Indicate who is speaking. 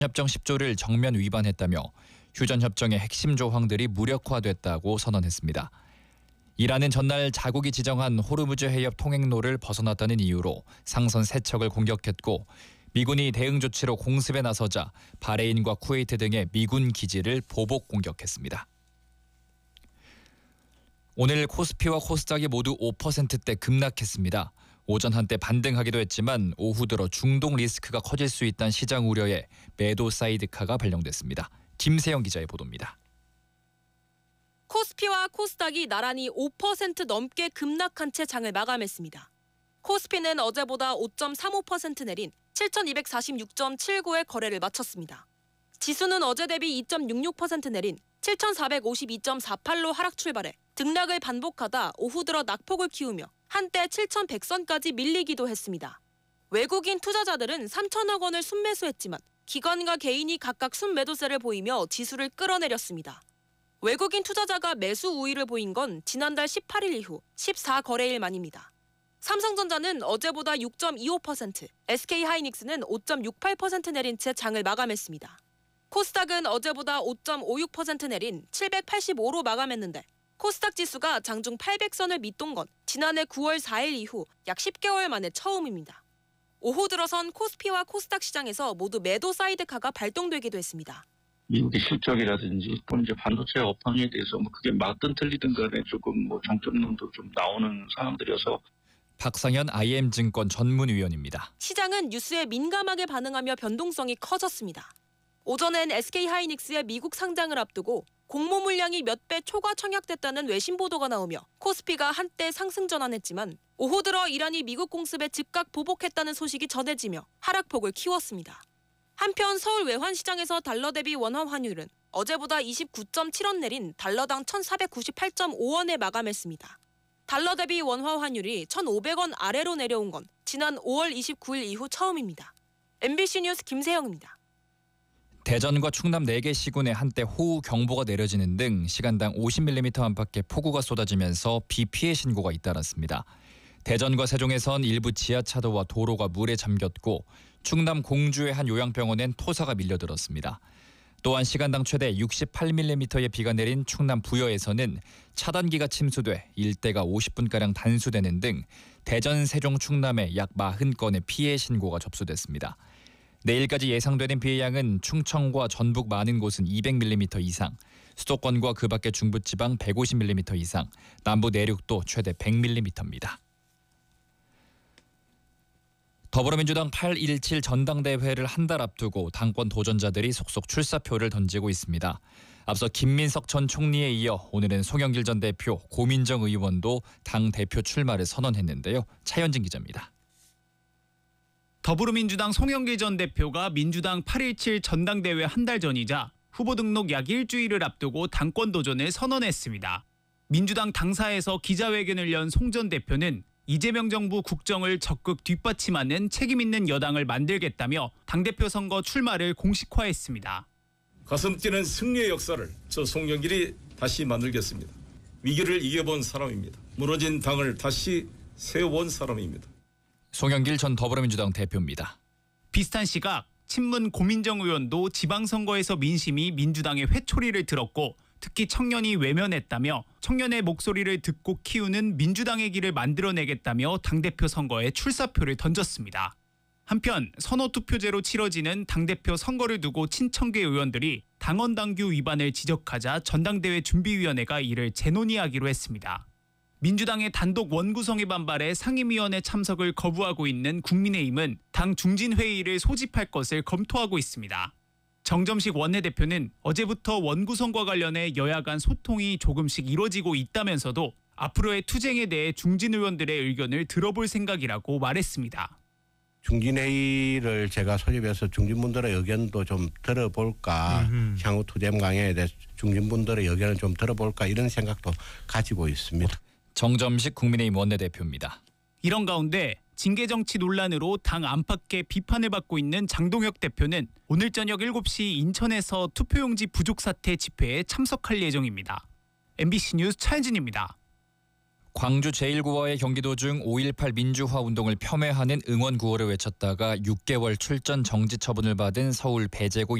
Speaker 1: 협정 10조를 정면 위반했다며 휴전 협정의 핵심 조항들이 무력화됐다고 선언했습니다. 이란은 전날 자국이 지정한 호르무즈 해협 통행로를 벗어났다는 이유로 상선 3척을 공격했고 미군이 대응 조치로 공습에 나서자 바레인과 쿠웨이트 등의 미군 기지를 보복 공격했습니다. 오늘 코스피와 코스닥이 모두 5%대 급락했습니다. 오전 한때 반등하기도 했지만 오후 들어 중동 리스크가 커질 수 있다는 시장 우려에 매도 사이드카가 발령됐습니다. 김세영 기자의 보도입니다.
Speaker 2: 코스피와 코스닥이 나란히 5% 넘게 급락한 채 장을 마감했습니다. 코스피는 어제보다 5.35% 내린 7,246.79의 거래를 마쳤습니다. 지수는 어제 대비 2.66% 내린 7,452.48로 하락 출발해 등락을 반복하다 오후 들어 낙폭을 키우며 한때 7,100선까지 밀리기도 했습니다. 외국인 투자자들은 3천억 원을 순매수했지만 기관과 개인이 각각 순매도세를 보이며 지수를 끌어내렸습니다. 외국인 투자자가 매수 우위를 보인 건 지난달 18일 이후 14거래일 만입니다. 삼성전자는 어제보다 6.25%, SK하이닉스는 5.68% 내린 채 장을 마감했습니다. 코스닥은 어제보다 5.56% 내린 785로 마감했는데 코스닥 지수가 장중 800선을 밑돈 건 지난해 9월 4일 이후 약 10개월 만에 처음입니다. 오후 들어선 코스피와 코스닥 시장에서 모두 매도 사이드카가 발동되기도 했습니다.
Speaker 3: 미국의 실적이라든지 또 이제 반도체 업황에 대해서 그게 맞든 틀리든 간에 조금 정점론도 좀 나오는 상황들이어서.
Speaker 1: 박상현 IM증권 전문위원입니다.
Speaker 2: 시장은 뉴스에 민감하게 반응하며 변동성이 커졌습니다. 오전엔 SK하이닉스의 미국 상장을 앞두고 공모 물량이 몇 배 초과 청약됐다는 외신 보도가 나오며 코스피가 한때 상승 전환했지만 오후 들어 이란이 미국 공습에 즉각 보복했다는 소식이 전해지며 하락폭을 키웠습니다. 한편 서울 외환시장에서 달러 대비 원화 환율은 어제보다 29.7원 내린 달러당 1,498.5원에 마감했습니다. 달러 대비 원화 환율이 1,500원 아래로 내려온 건 지난 5월 29일 이후 처음입니다. MBC 뉴스 김세영입니다.
Speaker 1: 대전과 충남 4개 시군에 한때 호우 경보가 내려지는 등 시간당 50mm 안팎의 폭우가 쏟아지면서 비 피해 신고가 잇따랐습니다. 대전과 세종에선 일부 지하차도와 도로가 물에 잠겼고 충남 공주의 한 요양병원엔 토사가 밀려들었습니다. 또한 시간당 최대 68mm의 비가 내린 충남 부여에서는 차단기가 침수돼 일대가 50분가량 단수되는 등 대전, 세종, 충남에 약 40건의 피해 신고가 접수됐습니다. 내일까지 예상되는 비의 양은 충청과 전북 많은 곳은 200mm 이상, 수도권과 그 밖의 중부지방 150mm 이상, 남부 내륙도 최대 100mm입니다. 더불어민주당 8.17 전당대회를 한 달 앞두고 당권 도전자들이 속속 출사표를 던지고 있습니다. 앞서 김민석 전 총리에 이어 오늘은 송영길 전 대표, 고민정 의원도 당 대표 출마를 선언했는데요. 차현진 기자입니다.
Speaker 4: 더불어민주당 송영길 전 대표가 민주당 8.17 전당대회 한 달 전이자 후보 등록 약 일주일을 앞두고 당권 도전을 선언했습니다. 민주당 당사에서 기자회견을 연 송 전 대표는 이재명 정부 국정을 적극 뒷받침하는 책임 있는 여당을 만들겠다며 당대표 선거 출마를 공식화했습니다.
Speaker 5: 가슴 뛰는 승리의 역사를 저 송영길이 다시 만들겠습니다. 위기를 이겨본 사람입니다. 무너진 당을 다시 세워본 사람입니다.
Speaker 1: 송영길 전 더불어민주당 대표입니다.
Speaker 4: 비슷한 시각 친문 고민정 의원도 지방선거에서 민심이 민주당의 회초리를 들었고 특히 청년이 외면했다며 청년의 목소리를 듣고 키우는 민주당의 길을 만들어내겠다며 당대표 선거에 출사표를 던졌습니다. 한편 선호투표제로 치러지는 당대표 선거를 두고 친청계 의원들이 당헌당규 위반을 지적하자 전당대회 준비위원회가 이를 재논의하기로 했습니다. 민주당의 단독 원구성에 반발해 상임위원회 참석을 거부하고 있는 국민의힘은 당 중진회의를 소집할 것을 검토하고 있습니다. 정점식 원내대표는 어제부터 원구성과 관련해 여야 간 소통이 조금씩 이뤄지고 있다면서도 앞으로의 투쟁에 대해 중진 의원들의 의견을 들어볼 생각이라고 말했습니다.
Speaker 6: 중진회의를 제가 소집해서 중진분들의 의견도 좀 들어볼까, 향후 투쟁 방향에 대해서 중진분들의 의견을 좀 들어볼까 이런 생각도 가지고 있습니다.
Speaker 1: 정점식 국민의힘 원내대표입니다.
Speaker 4: 이런 가운데 징계정치 논란으로 당 안팎의 비판을 받고 있는 장동혁 대표는 오늘 저녁 7시 인천에서 투표용지 부족 사태 집회에 참석할 예정입니다. MBC 뉴스 차현진입니다.
Speaker 1: 광주 제1구와의 경기 도중 5.18 민주화 운동을 폄훼하는 응원 구호를 외쳤다가 6개월 출전 정지 처분을 받은 서울 배제구